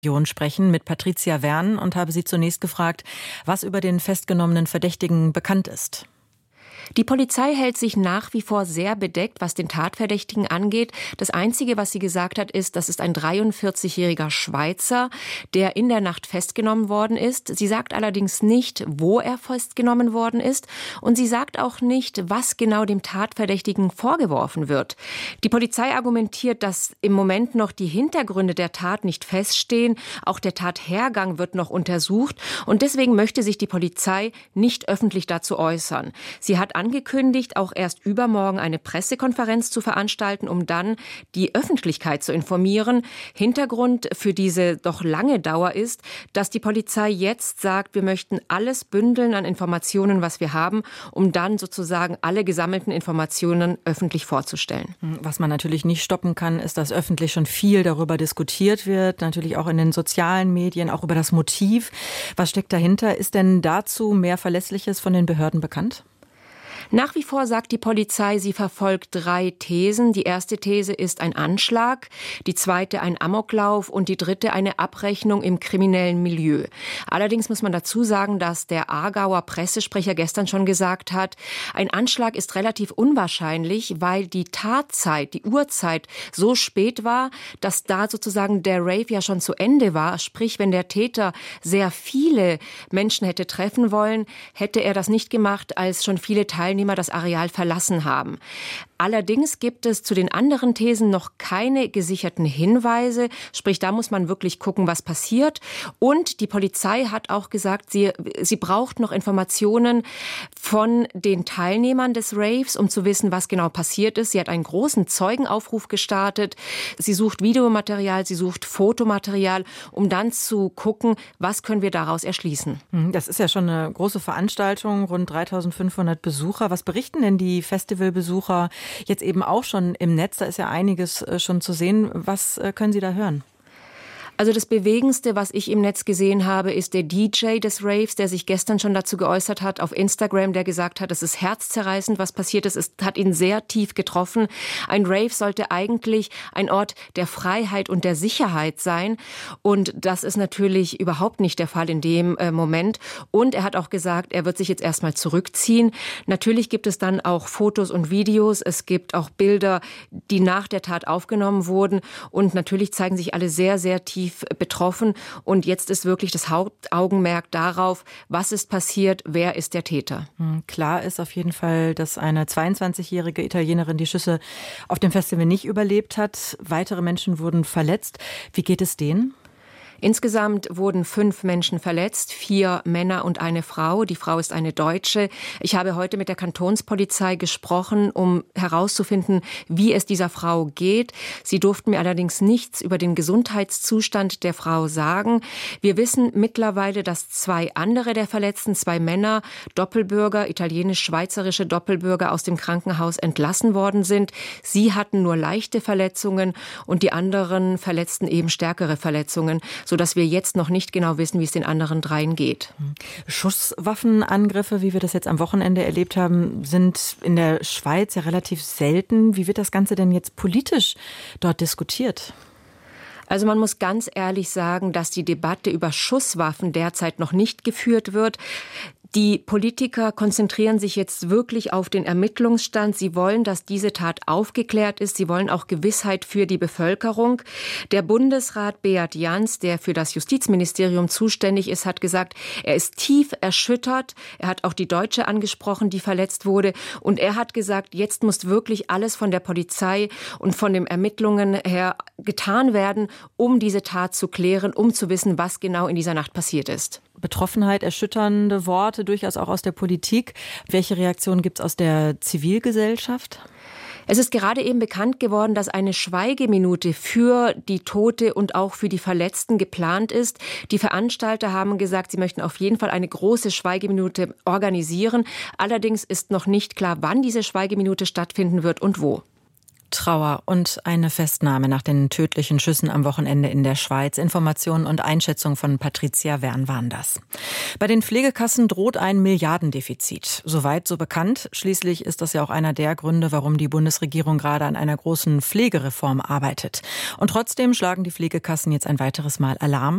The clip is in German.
Sprechen mit Patricia Wern und habe sie zunächst gefragt, was über den festgenommenen Verdächtigen bekannt ist. Die Polizei hält sich nach wie vor sehr bedeckt, was den Tatverdächtigen angeht. Das Einzige, was sie gesagt hat, ist, das ist ein 43-jähriger Schweizer, der in der Nacht festgenommen worden ist. Sie sagt allerdings nicht, wo er festgenommen worden ist. Und sie sagt auch nicht, was genau dem Tatverdächtigen vorgeworfen wird. Die Polizei argumentiert, dass im Moment noch die Hintergründe der Tat nicht feststehen. Auch der Tathergang wird noch untersucht. Und deswegen möchte sich die Polizei nicht öffentlich dazu äußern. Sie hat angekündigt, auch erst übermorgen eine Pressekonferenz zu veranstalten, um dann die Öffentlichkeit zu informieren. Hintergrund für diese doch lange Dauer ist, dass die Polizei jetzt sagt, wir möchten alles bündeln an Informationen, was wir haben, um dann sozusagen alle gesammelten Informationen öffentlich vorzustellen. Was man natürlich nicht stoppen kann, ist, dass öffentlich schon viel darüber diskutiert wird, natürlich auch in den sozialen Medien, auch über das Motiv. Was steckt dahinter? Ist denn dazu mehr Verlässliches von den Behörden bekannt? Nach wie vor sagt die Polizei, sie verfolgt 3 Thesen. Die erste These ist ein Anschlag, die zweite ein Amoklauf und die dritte eine Abrechnung im kriminellen Milieu. Allerdings muss man dazu sagen, dass der Aargauer Pressesprecher gestern schon gesagt hat, ein Anschlag ist relativ unwahrscheinlich, weil die Tatzeit, die Uhrzeit so spät war, dass da sozusagen der Rave ja schon zu Ende war. Sprich, wenn der Täter sehr viele Menschen hätte treffen wollen, hätte er das nicht gemacht, als schon viele Teilnehmer das Areal verlassen haben. Allerdings gibt es zu den anderen Thesen noch keine gesicherten Hinweise. Sprich, da muss man wirklich gucken, was passiert. Und die Polizei hat auch gesagt, sie braucht noch Informationen von den Teilnehmern des Raves, um zu wissen, was genau passiert ist. Sie hat einen großen Zeugenaufruf gestartet. Sie sucht Videomaterial, sie sucht Fotomaterial, um dann zu gucken, was können wir daraus erschließen. Das ist ja schon eine große Veranstaltung, rund 3.500 Besucher. Was berichten denn die Festivalbesucher jetzt eben auch schon im Netz? Da ist ja einiges schon zu sehen. Was können Sie da hören? Also das Bewegendste, was ich im Netz gesehen habe, ist der DJ des Raves, der sich gestern schon dazu geäußert hat auf Instagram, der gesagt hat, es ist herzzerreißend, was passiert ist. Es hat ihn sehr tief getroffen. Ein Rave sollte eigentlich ein Ort der Freiheit und der Sicherheit sein. Und das ist natürlich überhaupt nicht der Fall in dem Moment. Und er hat auch gesagt, er wird sich jetzt erstmal zurückziehen. Natürlich gibt es dann auch Fotos und Videos. Es gibt auch Bilder, die nach der Tat aufgenommen wurden. Und natürlich zeigen sich alle sehr, sehr tief betroffen. Und jetzt ist wirklich das Hauptaugenmerk darauf, was ist passiert, wer ist der Täter. Klar ist auf jeden Fall, dass eine 22-jährige Italienerin die Schüsse auf dem Festival nicht überlebt hat. Weitere Menschen wurden verletzt. Wie geht es denen? Insgesamt wurden 5 Menschen verletzt, 4 Männer und eine Frau. Die Frau ist eine Deutsche. Ich habe heute mit der Kantonspolizei gesprochen, um herauszufinden, wie es dieser Frau geht. Sie durften mir allerdings nichts über den Gesundheitszustand der Frau sagen. Wir wissen mittlerweile, dass 2 andere der Verletzten, 2 Männer, Doppelbürger, italienisch-schweizerische Doppelbürger aus dem Krankenhaus entlassen worden sind. Sie hatten nur leichte Verletzungen und die anderen Verletzten eben stärkere Verletzungen, sodass wir jetzt noch nicht genau wissen, wie es den anderen 3 geht. Schusswaffenangriffe, wie wir das jetzt am Wochenende erlebt haben, sind in der Schweiz ja relativ selten. Wie wird das Ganze denn jetzt politisch dort diskutiert? Also man muss ganz ehrlich sagen, dass die Debatte über Schusswaffen derzeit noch nicht geführt wird. Die Politiker konzentrieren sich jetzt wirklich auf den Ermittlungsstand. Sie wollen, dass diese Tat aufgeklärt ist. Sie wollen auch Gewissheit für die Bevölkerung. Der Bundesrat Beat Jans, der für das Justizministerium zuständig ist, hat gesagt, er ist tief erschüttert. Er hat auch die Deutsche angesprochen, die verletzt wurde. Und er hat gesagt, jetzt muss wirklich alles von der Polizei und von den Ermittlungen her getan werden, um diese Tat zu klären, um zu wissen, was genau in dieser Nacht passiert ist. Betroffenheit, erschütternde Worte, durchaus auch aus der Politik. Welche Reaktionen gibt es aus der Zivilgesellschaft? Es ist gerade eben bekannt geworden, dass eine Schweigeminute für die Tote und auch für die Verletzten geplant ist. Die Veranstalter haben gesagt, sie möchten auf jeden Fall eine große Schweigeminute organisieren. Allerdings ist noch nicht klar, wann diese Schweigeminute stattfinden wird und wo. Trauer und eine Festnahme nach den tödlichen Schüssen am Wochenende in der Schweiz. Informationen und Einschätzung von Patricia Wern waren das. Bei den Pflegekassen droht ein Milliardendefizit. Soweit so bekannt. Schließlich ist das ja auch einer der Gründe, warum die Bundesregierung gerade an einer großen Pflegereform arbeitet. Und trotzdem schlagen die Pflegekassen jetzt ein weiteres Mal Alarm.